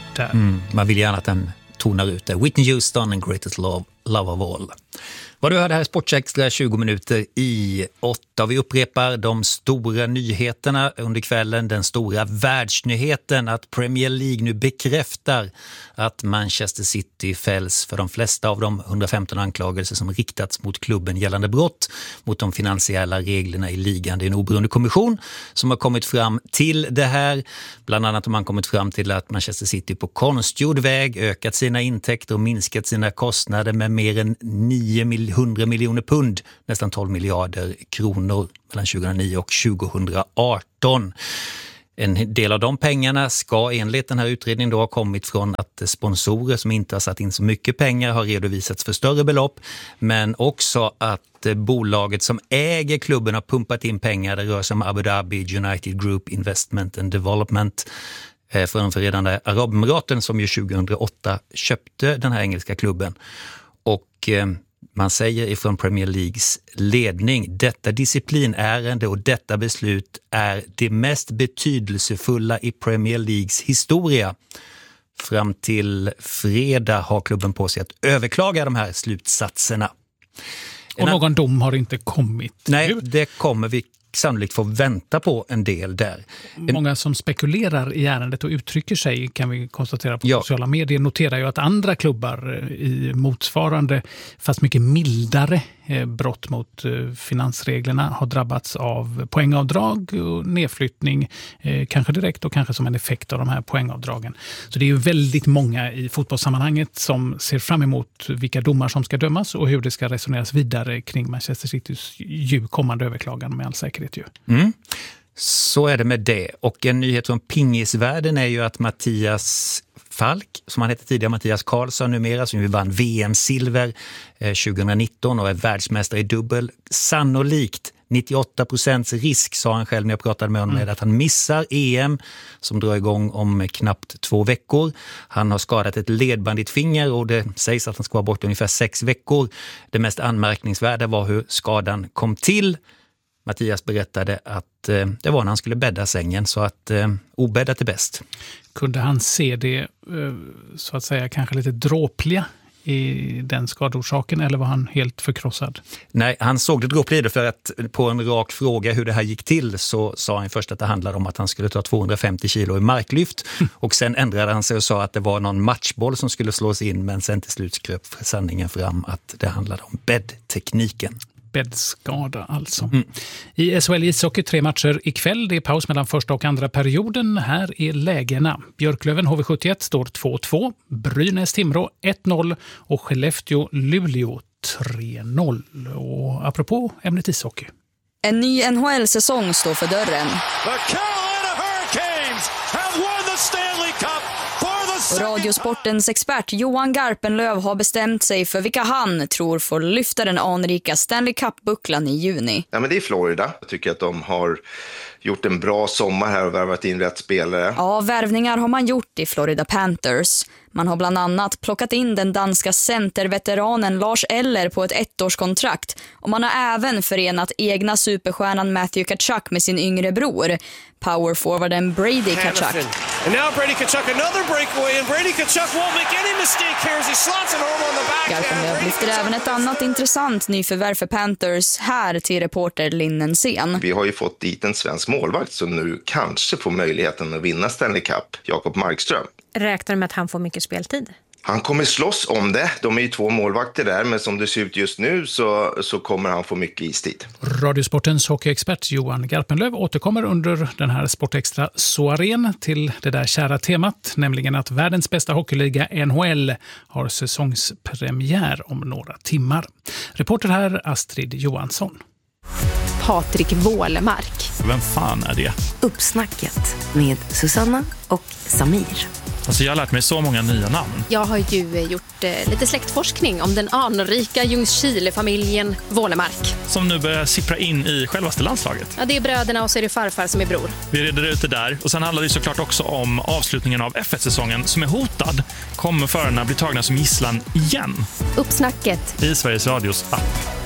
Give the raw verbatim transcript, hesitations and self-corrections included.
där. Mm, man vill gärna att den tonar ut det. Whitney Houston and Greatest Love, Love of All. Vad du hörde här är Sportextra tjugo minuter i åtta. Vi upprepar de stora nyheterna under kvällen. Den stora världsnyheten att Premier League nu bekräftar att Manchester City fälls för de flesta av de hundrafemton anklagelser som riktats mot klubben gällande brott mot de finansiella reglerna i ligan. Det är en oberoende kommission som har kommit fram till det här. Bland annat har man kommit fram till att Manchester City på konstgjord väg ökat sina intäkter och minskat sina kostnader med mer än niohundra miljoner pund, nästan tolv miljarder kronor mellan tjugohundranio och tjugohundraarton. En del av de pengarna ska enligt den här utredningen då ha kommit från att sponsorer som inte har satt in så mycket pengar har redovisats för större belopp, men också att bolaget som äger klubben har pumpat in pengar. Det rör sig om Abu Dhabi United Group Investment and Development från Förenade Arabemiraten som ju tjugohundraåtta köpte den här engelska klubben. Och man säger ifrån Premier Leagues ledning, detta disciplinärende och detta beslut är det mest betydelsefulla i Premier Leagues historia. Fram till fredag har klubben på sig att överklaga de här slutsatserna. Och någon dom har inte kommit. Nej, det kommer vi sannolikt få vänta på en del där. Många som spekulerar i ärendet och uttrycker sig, kan vi konstatera på ja. sociala medier, noterar ju att andra klubbar i motsvarande, fast mycket mildare brott mot finansreglerna har drabbats av poängavdrag och nedflyttning, kanske direkt och kanske som en effekt av de här poängavdragen. Så det är ju väldigt många i fotbollssammanhanget som ser fram emot vilka domar som ska dömas och hur det ska resoneras vidare kring Manchester Citys ju kommande överklagan med all säkerhet ju. Mm. Så är det med det. Och en nyhet från pingisvärlden är ju att Mattias Falk, som han hette tidigare, Mattias Karlsson numera, som ju vann V M-silver eh, tjugohundranitton och är världsmästare i dubbel, sannolikt nittioåtta procents risk, sa han själv när jag pratade med honom, mm. med att han missar E M som drar igång om knappt två veckor. Han har skadat ett ledband i ett finger och det sägs att han ska vara bort ungefär sex veckor. Det mest anmärkningsvärda var hur skadan kom till. Mattias berättade att eh, det var när han skulle bädda sängen, så att eh, obäddat är bäst. Kunde han se det eh, så att säga kanske lite dråpliga i den skadorsaken, eller var han helt förkrossad? Nej, han såg det dråpliga, för att på en rak fråga hur det här gick till så sa han först att det handlade om att han skulle ta tvåhundrafemtio kilo i marklyft och sen ändrade han sig och sa att det var någon matchboll som skulle slås in, men sen till slut skröp sanningen fram att det handlade om bäddtekniken. Bäddskada alltså. Mm. I S H L ishockey tre matcher ikväll. Det är paus mellan första och andra perioden. Här är lägena. Björklöven H V sjuttioett står två två. Brynäs Timrå ett noll och Skellefteå Luleå tre noll. Och apropå ämnet ishockey. En ny N H L-säsong står för dörren. The Carolina Hurricanes have won the Stanley Cup. Och Radiosportens expert Johan Garpenlöv har bestämt sig för vilka han tror får lyfta den anrika Stanley Cup-bucklan i juni. Ja, men det är Florida. Jag tycker att de har gjort en bra sommar här och värvat in rätt spelare. Ja, värvningar har man gjort i Florida Panthers. Man har bland annat plockat in den danska centerveteranen Lars Eller på ett ettårskontrakt. Och man har även förenat egna superstjärnan Matthew Tkachuk med sin yngre bror, powerforwarden Brady Tkachuk. And now Brady Tkachuk, another breakaway, and Brady Tkachuk won't make any mistake here as he slots it home on the back. Garpenlöv lyfter även ett annat intressant nyförvärv för Panthers här till reporter Linnen Sen. Vi har ju fått dit en svensk målvakt som nu kanske får möjligheten att vinna Stanley Cup, Jakob Markström. Räknar med att han får mycket speltid? Han kommer slåss om det. De är ju två målvakter där, men som det ser ut just nu så, så kommer han få mycket istid. Radiosportens hockeyexpert Johan Garpenlöv återkommer under den här Sportextra-soarén till det där kära temat, nämligen att världens bästa hockeyliga N H L har säsongspremiär om några timmar. Reporter här Astrid Johansson. Patrik Wålemark. Vem fan är det? Uppsnacket med Susanna och Samir. Alltså jag har lärt mig så många nya namn. Jag har ju gjort eh, lite släktforskning om den anrika Ljungskile-familjen Wålemark. Som nu börjar sippra in i självaste landslaget. Ja, det är bröderna och så är det farfar som är bror. Vi reder ut det där. Och sen handlar det såklart också om avslutningen av F ett-säsongen som är hotad. Kommer förarna bli tagna som gisslan igen? Uppsnacket i Sveriges Radios app.